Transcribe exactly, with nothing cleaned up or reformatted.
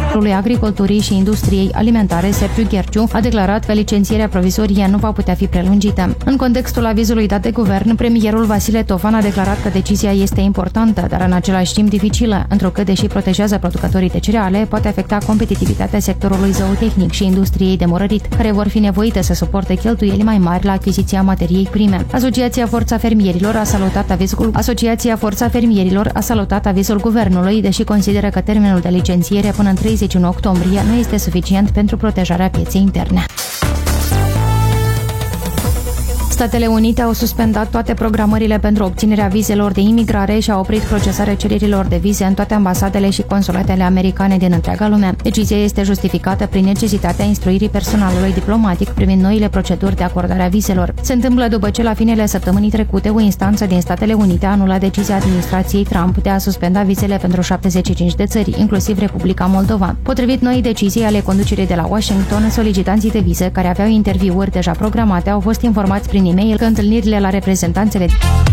ministrului Agriculturii și Industriei Alimentare, Sergiu Gherciu, a declarat că licențierea provizorie nu va putea fi prelungită. În contextul avizului dat de guvern, premierul Vasile Tofan a declarat că decizia este importantă, dar în același timp dificilă, întrucât, deși protejează producătorii de cereale, poate afecta competitivitatea sectorului zootehnic și industriei de morărit, care vor fi nevoite să suporte cheltuieli mai mari la achiziția materiei prime. Asociația Forța Fermierilor a salutat avizul, Asociația Forța Fermierilor a salutat avizul guvernului, deși consideră că termenul de licențiere până în treizeci și unu octombrie nu este suficient pentru protejarea pieței interne. Statele Unite au suspendat toate programările pentru obținerea vizelor de imigrare și au oprit procesarea cererilor de vize în toate ambasadele și consulatele americane din întreaga lume. Decizia este justificată prin necesitatea instruirii personalului diplomatic privind noile proceduri de acordare a vizelor. Se întâmplă după ce la finele săptămânii trecute o instanță din Statele Unite a anulat decizia administrației Trump de a suspenda vizele pentru șaptezeci și cinci de țări, inclusiv Republica Moldova. Potrivit noii decizii ale conducerii de la Washington, solicitanții de vize care aveau interviuri deja programate au fost informați prin e-mail că întâlnirile la reprezentanțele